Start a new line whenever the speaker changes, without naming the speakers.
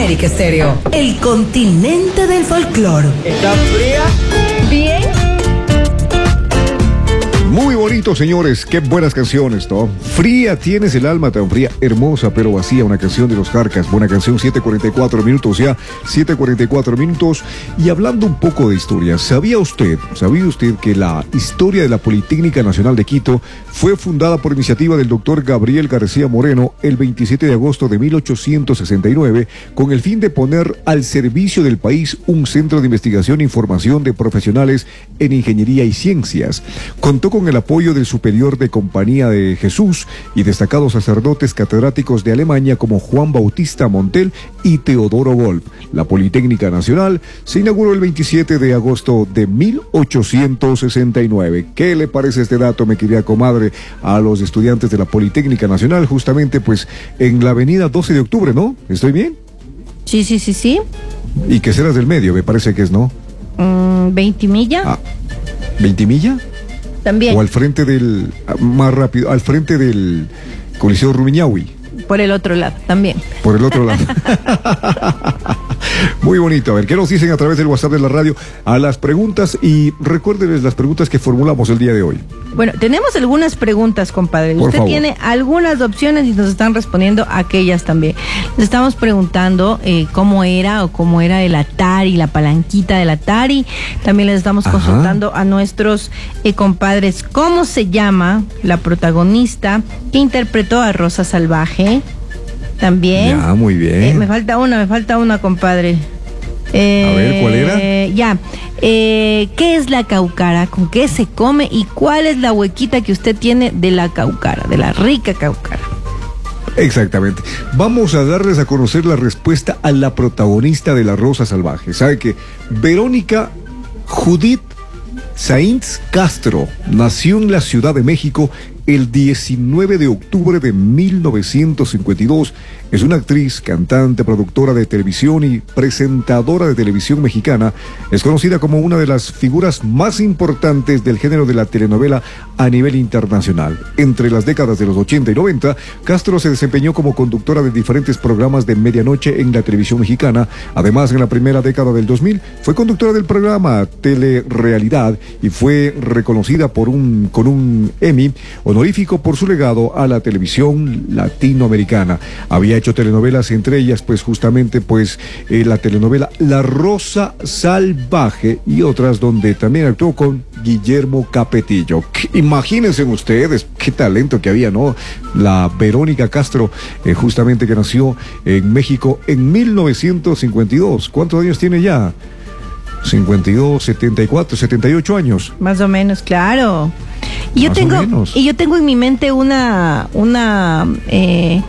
América Estéreo, el continente del folclore.
¿Está fría?
Bien.
Muy bonito, señores, qué buenas canciones, ¿no? Fría tienes el alma tan fría, hermosa pero vacía, una canción de los Jarcas, buena canción, 7:44 minutos ya, 7:44 minutos. Y hablando un poco de historia, ¿sabía usted que la historia de la Politécnica Nacional de Quito fue fundada por iniciativa del doctor Gabriel García Moreno el 27 de agosto de 1869 con el fin de poner al servicio del país un centro de investigación e información de profesionales en ingeniería y ciencias? Contó con el apoyo del superior de Compañía de Jesús y destacados sacerdotes catedráticos de Alemania como Juan Bautista Montel y Teodoro Wolf. La Politécnica Nacional se inauguró el 27 de agosto de 1869. ¿Qué le parece este dato, mi querida comadre, a los estudiantes de la Politécnica Nacional? Justamente, pues, en la avenida 12 de octubre, ¿no? ¿Estoy bien?
Sí.
¿Y qué serás del medio? Me parece que es, ¿no?
20 millas.
Ah, ¿20 millas?
También.
O al frente del, más rápido, al frente del Coliseo Rumiñahui.
Por el otro lado, también.
Por el otro lado. Muy bonito. A ver, ¿qué nos dicen a través del WhatsApp de la radio? A las preguntas, y recuérdenles las preguntas que formulamos el día de hoy.
Bueno, tenemos algunas preguntas, compadre.
Por
Usted
favor.
tiene algunas opciones y nos están respondiendo aquellas también. Le estamos preguntando cómo era el Atari, la palanquita del Atari. También les estamos consultando a nuestros compadres cómo se llama la protagonista que interpretó a Rosa Salvaje. También.
Ya, muy bien.
Me falta una, compadre.
A ver, ¿cuál era?
¿Qué es la caucara? ¿Con qué se come? ¿Y cuál es la huequita que usted tiene de la caucara, de la rica caucara?
Exactamente. Vamos a darles a conocer la respuesta a la protagonista de La Rosa Salvaje. ¿Sabe que Verónica Judith Sainz Castro nació en la Ciudad de México el 19 de octubre de 1952. Es una actriz, cantante, productora de televisión y presentadora de televisión mexicana. Es conocida como una de las figuras más importantes del género de la telenovela a nivel internacional. Entre las décadas de los 80 y 90, Castro se desempeñó como conductora de diferentes programas de medianoche en la televisión mexicana. Además, en la primera década del 2000, fue conductora del programa Telerealidad y fue reconocida con un Emmy honorífico por su legado a la televisión latinoamericana. Había hecho telenovelas, entre ellas pues justamente la telenovela La Rosa Salvaje y otras donde también actuó con Guillermo Capetillo. Imagínense ustedes qué talento que había, ¿no? La Verónica Castro, justamente, que nació en México en 1952. ¿Cuántos años tiene ya? 52, 74, 78 años.
Más o menos, claro. Y yo tengo en mi mente una